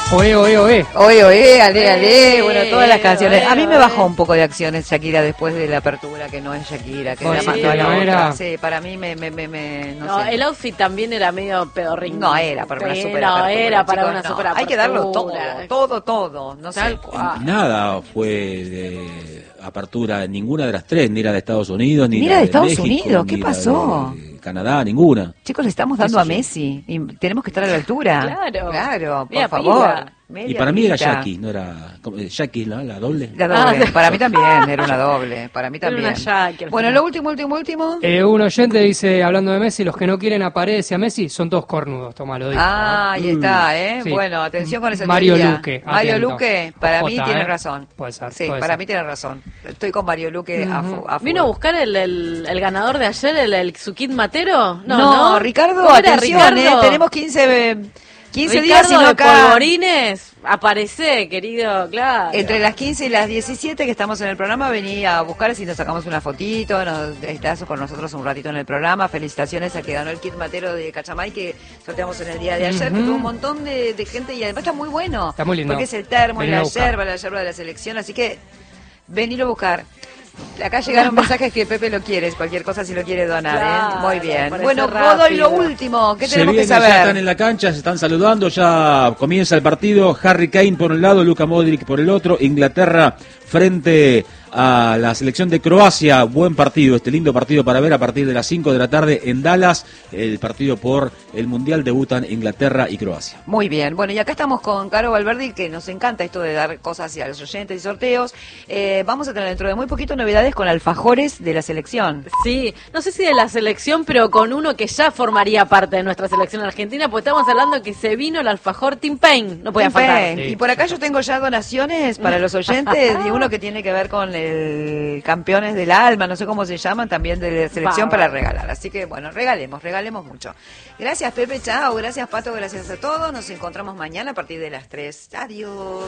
Oe, oe, oe. Oye, oye, ale, ale. Bueno, todas las canciones. A mí me bajó un poco de acciones Shakira después de la apertura, que no es Shakira, que la mandó a la otra. Sí, para mí no sé. El outfit también era medio pedorrín. No era para una super apertura. No, era para chicos, una no. super apertura. Hay que darlo todo. No sé. Nada fue de apertura en ninguna de las tres, ni la de Estados Unidos, ni la de Estados México, Unidos. ¿Qué pasó? Canadá, ninguna. Chicos, le estamos dando a Messi y tenemos que estar a la altura. Claro, por favor. Y para mí era Jackie, no era Jackie, ¿no? La doble. La doble. Para mí también era una doble. Para mí también. Era una Jackie, bueno, lo último. Un oyente dice, hablando de Messi, los que no quieren aparecer a Messi son todos cornudos. Toma, lo dijo. Ahí está, Sí. Bueno, atención con esa Mario teoría. Luque. Mario atento. Luque, para mí J, tiene razón. Puede ser. Sí, puede para ser. mí tiene razón. Estoy con Mario Luque a full. ¿Vino a buscar el ganador de ayer, su kit matero? No, Ricardo, ¿Cómo era, atención, Ricardo? Tenemos 15 Ricardo días y no de acá. Polvorines, aparece, querido, claro. Entre las 15 y las 17 que estamos en el programa, vení a buscar si nos sacamos una fotito, estás con nosotros un ratito en el programa. Felicitaciones a que ganó el kit matero de Cachamay que sorteamos en el día de ayer, que tuvo un montón de gente y además está muy bueno. Está muy lindo. Porque es el termo y Venilo la yerba de la selección, así que venilo a buscar. Acá llegaron mensajes que Pepe lo quiere, cualquier cosa si lo quiere donar, Claro, Muy bien. parece Bueno, rápido. Godoy, lo último, ¿qué tenemos que Ya saber? están en la cancha, se están saludando, ya comienza el partido. Harry Kane por un lado, Luka Modric por el otro. Inglaterra frente a la selección de Croacia. Buen partido, lindo partido para ver a partir de las 5 de la tarde en Dallas. El partido por el Mundial, debutan Inglaterra y Croacia. Muy bien, bueno, y acá estamos con Caro Valverdi, que nos encanta esto de dar cosas a los oyentes y sorteos. Vamos a tener dentro de muy poquito novedades con alfajores de la selección. Sí, no sé si de la selección, pero con uno que ya formaría parte de nuestra selección argentina, porque estamos hablando que se vino el alfajor Tim Payne, no podía faltar. Sí. Y por acá yo tengo ya donaciones para los oyentes, y uno que tiene que ver con el Campeones del Alma, no sé cómo se llaman, también de la selección para regalar. Así que bueno, regalemos mucho. Gracias Pepe, chao, gracias Pato, gracias a todos. Nos encontramos mañana a partir de las 3. Adiós.